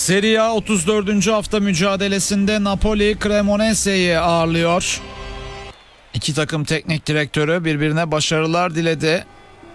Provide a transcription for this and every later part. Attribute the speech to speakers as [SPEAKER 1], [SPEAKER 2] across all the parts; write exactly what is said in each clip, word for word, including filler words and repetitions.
[SPEAKER 1] Serie A otuz dördüncü hafta mücadelesinde Napoli Cremonese'yi ağırlıyor. İki takım teknik direktörü birbirine başarılar diledi.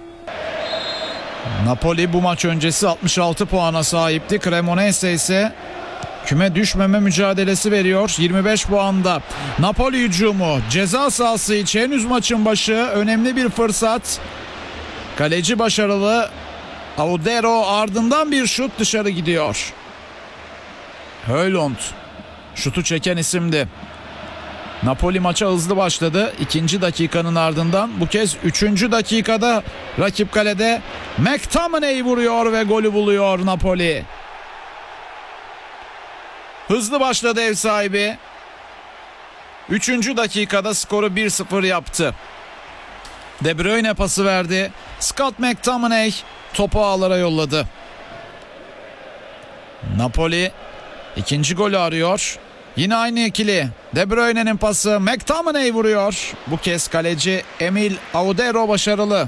[SPEAKER 1] Napoli bu maç öncesi altmış altı puana sahipti. Cremonese ise küme düşmeme mücadelesi veriyor. yirmi beş puanda. Napoli hücumu ceza sahası içi, henüz maçın başı, önemli bir fırsat. Kaleci başarılı. Audero, ardından bir şut dışarı gidiyor. Højlund şutu çeken isimdi. Napoli maça hızlı başladı. İkinci dakikanın ardından bu kez üçüncü dakikada rakip kalede McTominay vuruyor ve golü buluyor Napoli. Hızlı başladı ev sahibi. Üçüncü dakikada skoru bir sıfır yaptı. De Bruyne pası verdi. Scott McTominay topu ağlara yolladı. Napoli ikinci golü arıyor. Yine aynı ikili. De Bruyne'nin pası, McTominay vuruyor. Bu kez kaleci Emil Audero başarılı.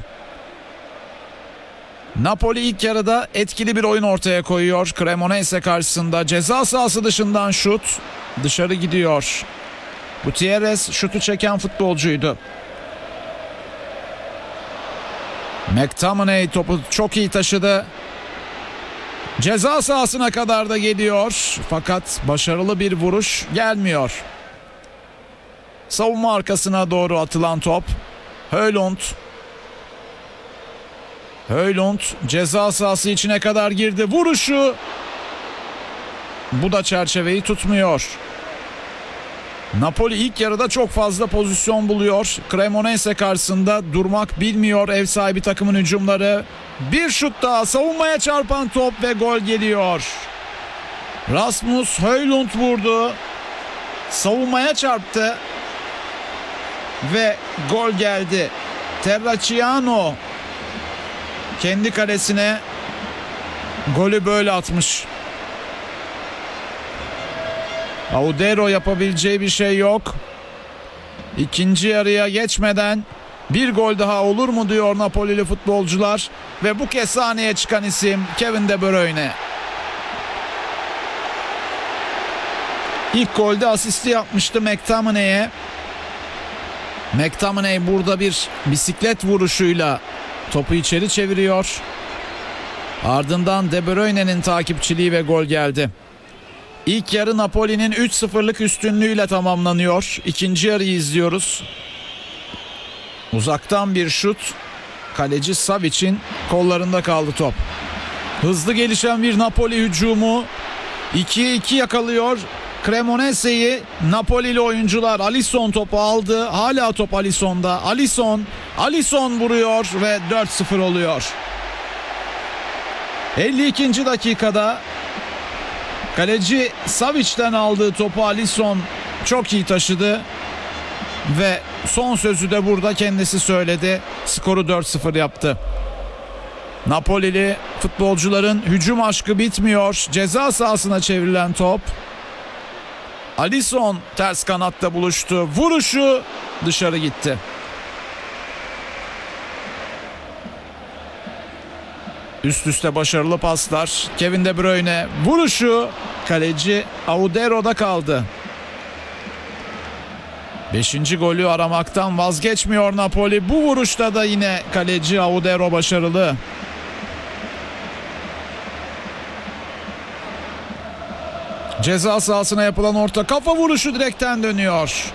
[SPEAKER 1] Napoli ilk yarıda etkili bir oyun ortaya koyuyor. Cremonese karşısında ceza sahası dışından şut dışarı gidiyor. Gutierrez şutu çeken futbolcuydu. McTominay topu çok iyi taşıdı. Ceza sahasına kadar da geliyor. Fakat başarılı bir vuruş gelmiyor. Savunma arkasına doğru atılan top. Højlund. Højlund ceza sahası içine kadar girdi. Vuruşu. Bu da çerçeveyi tutmuyor. Napoli ilk yarıda çok fazla pozisyon buluyor. Cremonese karşısında durmak bilmiyor ev sahibi takımın hücumları. Bir şut daha, savunmaya çarpan top ve gol geliyor. Rasmus Højlund vurdu. Savunmaya çarptı. Ve gol geldi. Terracciano kendi kalesine golü böyle atmış. Audero yapabileceği bir şey yok. İkinci yarıya geçmeden bir gol daha olur mu diyor Napolili futbolcular. Ve bu kez sahneye çıkan isim Kevin De Bruyne. İlk golde asisti yapmıştı McTominay'e. McTominay burada bir bisiklet vuruşuyla topu içeri çeviriyor. Ardından De Bruyne'nin takipçiliği ve gol geldi. İlk yarı Napoli'nin üç sıfırlık üstünlüğüyle tamamlanıyor. İkinci yarıyı izliyoruz. Uzaktan bir şut. Kaleci Savic'in kollarında kaldı top. Hızlı gelişen bir Napoli hücumu. ikiye iki yakalıyor Cremonese'yi Napoli'li oyuncular. Alisson topu aldı. Hala top Alisson'da. Alisson, Alisson vuruyor ve dört sıfır oluyor. elli ikinci dakikada kaleci Savic'ten aldığı topu Alisson çok iyi taşıdı ve son sözü de burada kendisi söyledi. Skoru dört sıfır yaptı. Napolili futbolcuların hücum aşkı bitmiyor. Ceza sahasına çevrilen top. Alisson ters kanatta buluştu. Vuruşu dışarı gitti. Üst üste başarılı paslar. Kevin De Bruyne vuruşu, kaleci Audero'da kaldı. Beşinci golü aramaktan vazgeçmiyor Napoli. Bu vuruşta da yine kaleci Audero başarılı. Ceza sahasına yapılan orta kafa vuruşu direkten dönüyor.